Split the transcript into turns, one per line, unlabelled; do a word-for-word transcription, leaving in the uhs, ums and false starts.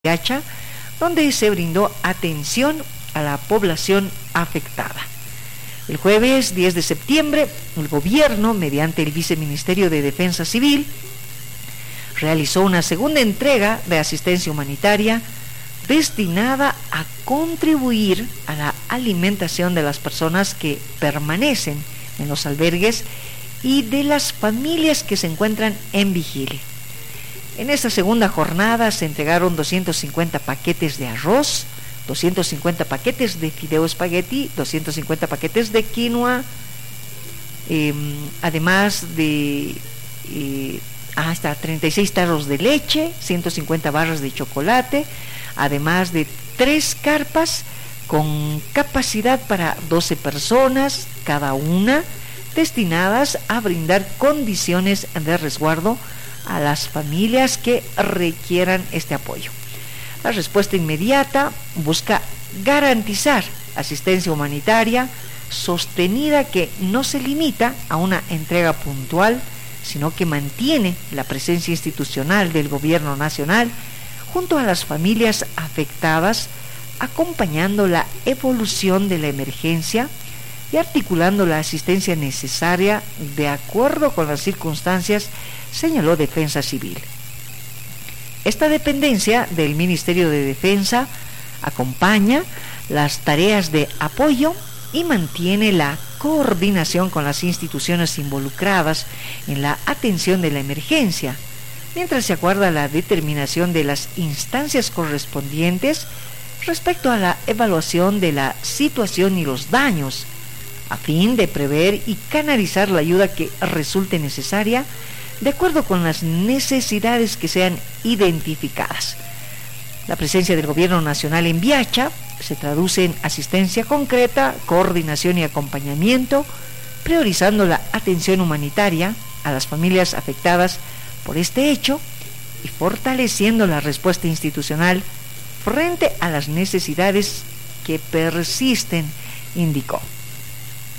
Yacha, donde se brindó atención a la población afectada. El jueves diez de septiembre, el gobierno, mediante el Viceministerio de Defensa Civil, realizó una segunda entrega de asistencia humanitaria destinada a contribuir a la alimentación de las personas que permanecen en los albergues y de las familias que se encuentran en vigilia. En esta segunda jornada se entregaron doscientos cincuenta paquetes de arroz, doscientos cincuenta paquetes de fideo espagueti, doscientos cincuenta paquetes de quinoa, eh, además de eh, hasta treinta y seis tarros de leche, ciento cincuenta barras de chocolate, además de tres carpas con capacidad para doce personas cada una, destinadas a brindar condiciones de resguardo a las familias que requieran este apoyo. La respuesta inmediata busca garantizar asistencia humanitaria sostenida que no se limita a una entrega puntual, sino que mantiene la presencia institucional del gobierno nacional junto a las familias afectadas, acompañando la evolución de la emergencia y articulando la asistencia necesaria de acuerdo con las circunstancias, señaló Defensa Civil. Esta dependencia del Ministerio de Defensa acompaña las tareas de apoyo y mantiene la coordinación con las instituciones involucradas en la atención de la emergencia, mientras se acuerda la determinación de las instancias correspondientes respecto a la evaluación de la situación y los daños, a fin de prever y canalizar la ayuda que resulte necesaria de acuerdo con las necesidades que sean identificadas. La presencia del gobierno nacional en Viacha se traduce en asistencia concreta, coordinación y acompañamiento, priorizando la atención humanitaria a las familias afectadas por este hecho y fortaleciendo la respuesta institucional frente a las necesidades que persisten, indicó.